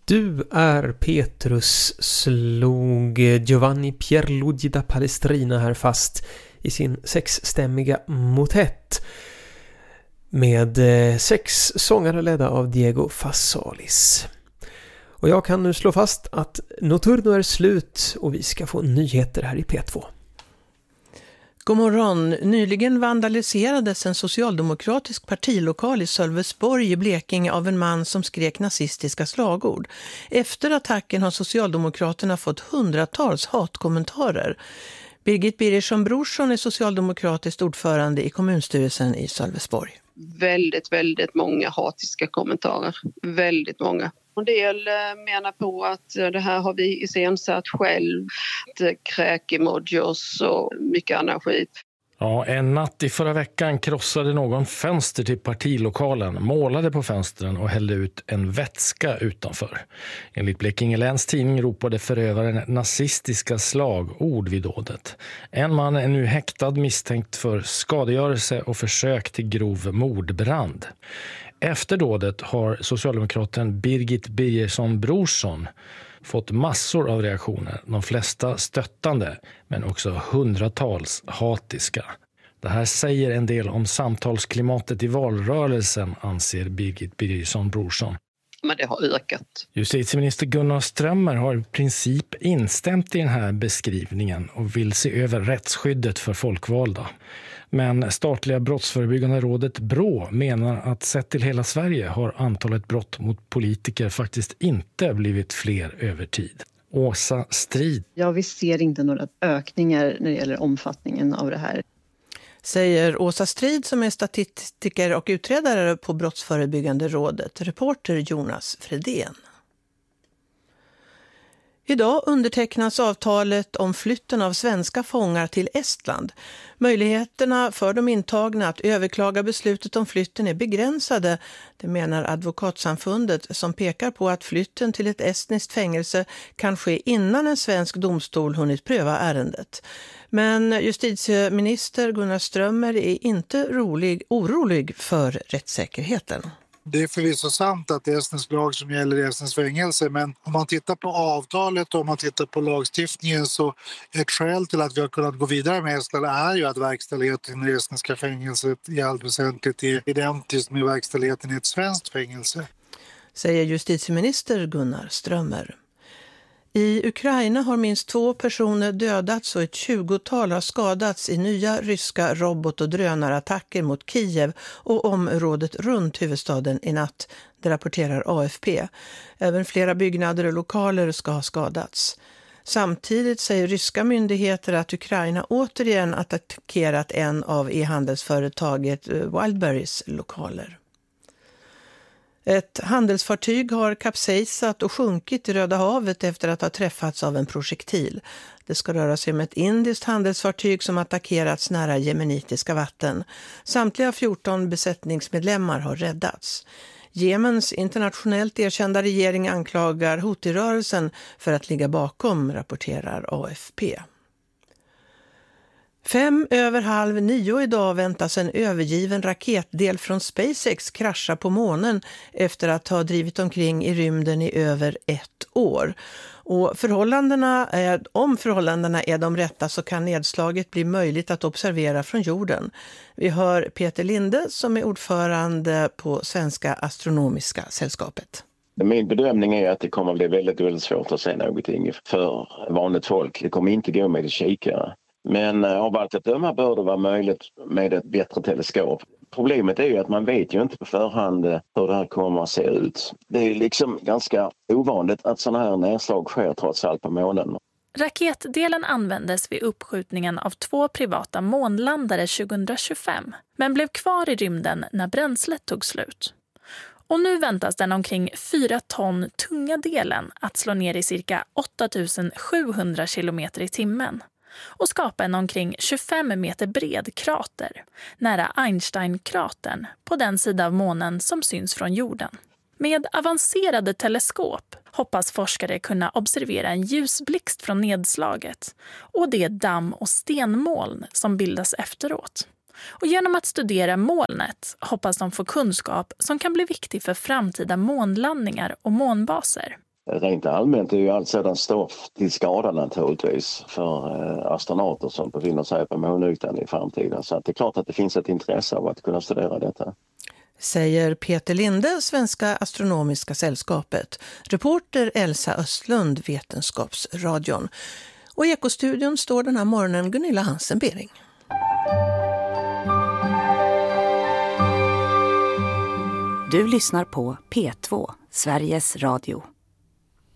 Du är Petrus, slog Giovanni Pierluigi da Palestrina här fast i sin sexstämmiga motett med 6 sångare ledda av Diego Fassalis. Och jag kan nu slå fast att Notturno är slut och vi ska få nyheter här i P2. God morgon. Nyligen vandaliserades en socialdemokratisk partilokal i Sölvesborg i Blekinge av en man som skrek nazistiska slagord. Efter attacken har Socialdemokraterna fått hundratals hatkommentarer. Birgit Birgersson Brorsson är socialdemokratisk ordförande i kommunstyrelsen i Sölvesborg. Väldigt många hatiska kommentarer. Väldigt många. En del menar på att det här har vi iscensatt själv, kräkemojos och mycket annan skit. Ja, en natt i förra veckan krossade någon fönster till partilokalen, målade på fönstren och hällde ut en vätska utanför. Enligt Blekinge Läns tidning ropade förövaren nazistiska slagord vid dådet. En man är nu häktad misstänkt för skadegörelse och försök till grov mordbrand. Efter dådet har socialdemokraten Birgit Birgersson Brorsson fått massor av reaktioner, de flesta stöttande men också hundratals hatiska. Det här säger en del om samtalsklimatet i valrörelsen, anser Birgit Birgersson Brorsson. Men det har ökat. Justitieminister Gunnar Strömmer har i princip instämt i den här beskrivningen och vill se över rättsskyddet för folkvalda. Men statliga brottsförebyggande rådet BRÅ menar att sett till hela Sverige har antalet brott mot politiker faktiskt inte blivit fler över tid. Åsa Strid. Ja, vi ser inte några ökningar när det gäller omfattningen av det här. Säger Åsa Strid som är statistiker och utredare på Brottsförebyggande rådet. Reporter Jonas Fredén. Idag undertecknas avtalet om flytten av svenska fångar till Estland. Möjligheterna för de intagna att överklaga beslutet om flytten är begränsade, det menar advokatsamfundet som pekar på att flytten till ett estniskt fängelse kan ske innan en svensk domstol hunnit pröva ärendet. Men justitieminister Gunnar Strömmer är inte orolig för rättssäkerheten. Det är förvisso sant att det är estnisk lag som gäller i estnisk fängelse, men om man tittar på avtalet och om man tittar på lagstiftningen så ett skäl till att vi har kunnat gå vidare med Estland är ju att verkställigheten i det estniska fängelset i allt väsentligt är identiskt med verkställigheten i ett svenskt fängelse. Säger justitieminister Gunnar Strömmer. I Ukraina har minst 2 personer dödats och ett 20-tal har skadats i nya ryska robot- och drönarattacker mot Kiev och området runt huvudstaden i natt, det rapporterar AFP. Även flera byggnader och lokaler ska ha skadats. Samtidigt säger ryska myndigheter att Ukraina återigen attackerat en av e-handelsföretaget Wildberries lokaler. Ett handelsfartyg har kapsejsat och sjunkit i Röda havet efter att ha träffats av en projektil. Det ska röra sig om ett indiskt handelsfartyg som attackerats nära jemenitiska vatten. Samtliga 14 besättningsmedlemmar har räddats. Jemens internationellt erkända regering anklagar Houthi-rörelsen för att ligga bakom, rapporterar AFP. 8:55 idag väntas en övergiven raketdel från SpaceX krascha på månen efter att ha drivit omkring i rymden i över 1 år. Och om förhållandena är de rätta så kan nedslaget bli möjligt att observera från jorden. Vi hör Peter Linde som är ordförande på Svenska astronomiska sällskapet. Min bedömning är att det kommer att bli väldigt svårt att se någonting för vanligt folk. Det kommer inte gå med kikare. Men av allt att döma bör det vara möjligt med ett bättre teleskop. Problemet är ju att man vet ju inte på förhand hur det här kommer att se ut. Det är liksom ganska ovanligt att sådana här nedslag sker trots allt på månen. Raketdelen användes vid uppskjutningen av 2 privata månlandare 2025, men blev kvar i rymden när bränslet tog slut. Och nu väntas den omkring 4 ton tunga delen att slå ner i cirka 8700 kilometer i timmen och skapa en omkring 25 meter bred krater nära Einstein-kratern på den sida av månen som syns från jorden. Med avancerade teleskop hoppas forskare kunna observera en ljusblixt från nedslaget och det damm- och stenmoln som bildas efteråt. Och genom att studera molnet hoppas de få kunskap som kan bli viktig för framtida månlandningar och månbaser. Rent allmänt är ju allt sedan stoff till skada naturligtvis för astronauter som befinner sig på månytan i framtiden. Så att det är klart att det finns ett intresse av att kunna studera detta. Säger Peter Linde, Svenska astronomiska sällskapet. Reporter Elsa Östlund, Vetenskapsradion. Och i Ekostudion står den här morgonen Gunilla Hansen-Bering. Du lyssnar på P2, Sveriges Radio.